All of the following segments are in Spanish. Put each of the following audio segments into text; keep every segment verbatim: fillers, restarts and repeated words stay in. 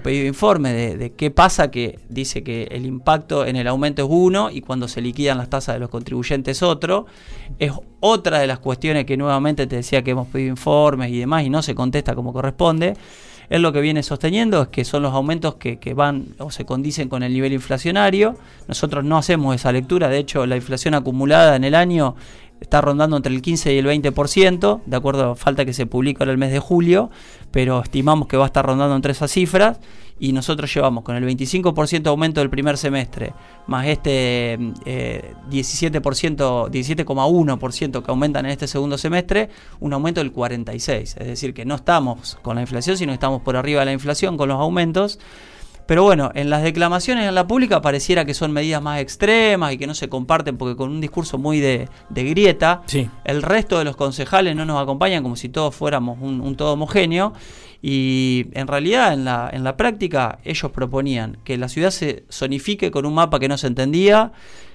pedido informe de, de qué pasa, que dice que el impacto en el aumento es uno y cuando se liquidan las tasas de los contribuyentes otro. Es otra de las cuestiones que nuevamente te decía que hemos pedido informes y demás y no se contesta como corresponde. Él lo que viene sosteniendo es que son los aumentos que, que van o se condicen con el nivel inflacionario. Nosotros no hacemos esa lectura, de hecho la inflación acumulada en el año está rondando entre el quince y el veinte por ciento, de acuerdo a falta que se publica ahora el mes de julio, pero estimamos que va a estar rondando entre esas cifras y nosotros llevamos con el veinticinco por ciento de aumento del primer semestre, más este eh, diecisiete por ciento, diecisiete coma uno por ciento que aumentan en este segundo semestre, un aumento del cuarenta y seis por ciento, es decir, que no estamos con la inflación, sino estamos por arriba de la inflación con los aumentos. Pero bueno, en las declamaciones en la pública pareciera que son medidas más extremas y que no se comparten porque con un discurso muy de, de grieta, sí. El resto de los concejales no nos acompañan como si todos fuéramos un, un todo homogéneo y en realidad en la, en la práctica ellos proponían que la ciudad se zonifique con un mapa que no se entendía.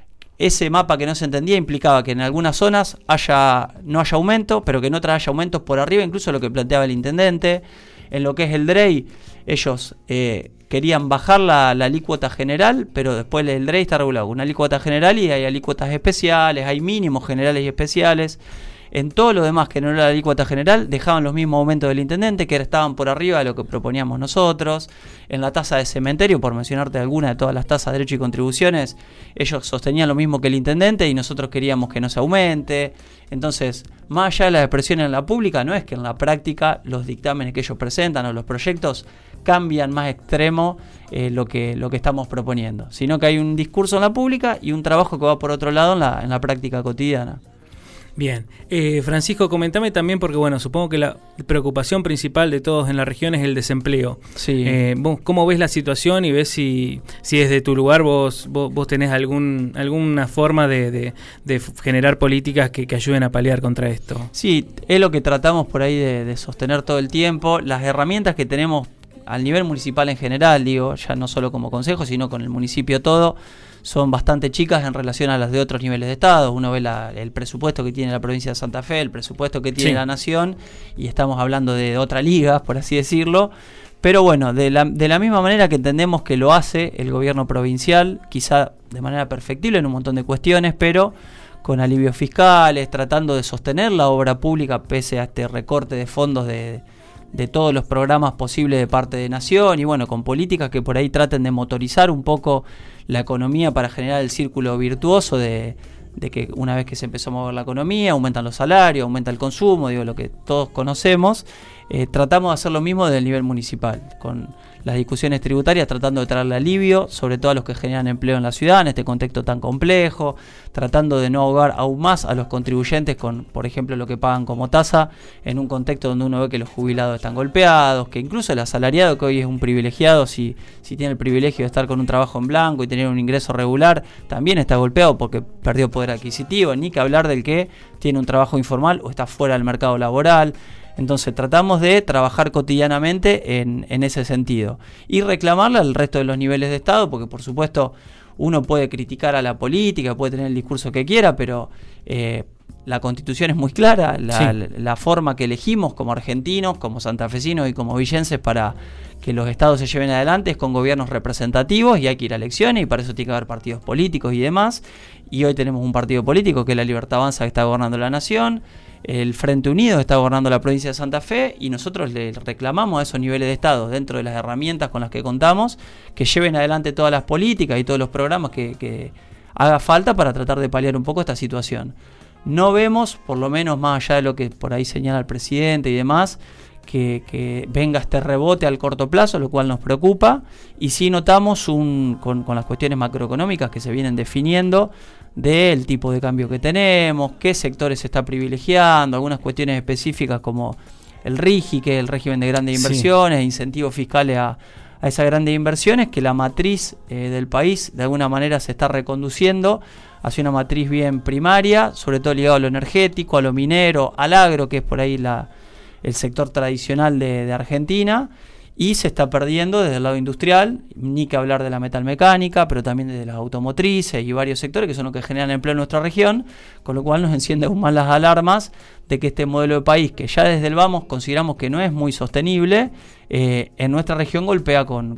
Ese mapa que no se entendía implicaba que en algunas zonas haya no haya aumento, pero que en otras haya aumentos por arriba, incluso lo que planteaba el intendente. En lo que es el D R E I, ellos eh, querían bajar la, la alícuota general, pero después el D R E I está regulado con una alícuota general y hay alícuotas especiales, hay mínimos generales y especiales. En todo lo demás que no era la alícuota general, dejaban los mismos aumentos del intendente, que estaban por arriba de lo que proponíamos nosotros. En la tasa de cementerio, por mencionarte alguna de todas las tasas de derecho y contribuciones, ellos sostenían lo mismo que el intendente y nosotros queríamos que no se aumente. Entonces, más allá de las expresiones en la pública, no es que en la práctica los dictámenes que ellos presentan o los proyectos cambian más extremo eh, lo que lo que estamos proponiendo, sino que hay un discurso en la pública y un trabajo que va por otro lado en la, en la práctica cotidiana. Bien, eh, Francisco, comentame también, porque bueno, supongo que la preocupación principal de todos en la región es el desempleo. Sí. Eh, vos, ¿cómo ves la situación y ves si, si desde tu lugar vos, vos, vos tenés algún alguna forma de, de, de generar políticas que, que ayuden a paliar contra esto? Sí, es lo que tratamos por ahí de, de sostener todo el tiempo. Las herramientas que tenemos al nivel municipal en general, digo, ya no solo como consejo, sino con el municipio todo, son bastante chicas en relación a las de otros niveles de Estado. Uno ve la, el presupuesto que tiene la provincia de Santa Fe, el presupuesto que tiene sí. la Nación, y estamos hablando de otra liga, por así decirlo. Pero bueno, de la, de la misma manera que entendemos que lo hace el gobierno provincial, quizá de manera perfectible en un montón de cuestiones, pero con alivios fiscales, tratando de sostener la obra pública pese a este recorte de fondos de... de todos los programas posibles de parte de Nación y bueno, con políticas que por ahí traten de motorizar un poco la economía para generar el círculo virtuoso de, de que una vez que se empezó a mover la economía, aumentan los salarios, aumenta el consumo, digo, lo que todos conocemos. Eh, tratamos de hacer lo mismo desde el nivel municipal, con las discusiones tributarias, tratando de traerle alivio, sobre todo a los que generan empleo en la ciudad, en este contexto tan complejo, tratando de no ahogar aún más a los contribuyentes con, por ejemplo, lo que pagan como tasa, en un contexto donde uno ve que los jubilados están golpeados, que incluso el asalariado, que hoy es un privilegiado, si, si tiene el privilegio de estar con un trabajo en blanco y tener un ingreso regular, también está golpeado porque perdió poder adquisitivo, ni que hablar del que tiene un trabajo informal o está fuera del mercado laboral. Entonces tratamos de trabajar cotidianamente en, en ese sentido y reclamarle al resto de los niveles de Estado, porque por supuesto uno puede criticar a la política, puede tener el discurso que quiera, pero eh, la Constitución es muy clara, la, sí. la, la forma que elegimos como argentinos, como santafesinos y como villenses para que los estados se lleven adelante es con gobiernos representativos y hay que ir a elecciones y para eso tiene que haber partidos políticos y demás. Y hoy tenemos un partido político que es la Libertad Avanza, que está gobernando la nación. El Frente Unido está gobernando la provincia de Santa Fe y nosotros le reclamamos a esos niveles de Estado, dentro de las herramientas con las que contamos, que lleven adelante todas las políticas y todos los programas que, que haga falta para tratar de paliar un poco esta situación. No vemos, por lo menos más allá de lo que por ahí señala el presidente y demás, que, que venga este rebote al corto plazo, lo cual nos preocupa, y sí notamos un, con, con las cuestiones macroeconómicas que se vienen definiendo, del tipo de cambio que tenemos, qué sectores se está privilegiando, algunas cuestiones específicas como el RIGI, que es el régimen de grandes inversiones, sí. incentivos fiscales a, a esas grandes inversiones, que la matriz eh, del país de alguna manera se está reconduciendo hacia una matriz bien primaria, sobre todo ligado a lo energético, a lo minero, al agro, que es por ahí la, el sector tradicional de, de Argentina, y se está perdiendo desde el lado industrial, ni que hablar de la metalmecánica, pero también de las automotrices y varios sectores que son los que generan empleo en nuestra región, con lo cual nos enciende aún más las alarmas de que este modelo de país, que ya desde el vamos consideramos que no es muy sostenible, eh, en nuestra región golpea con,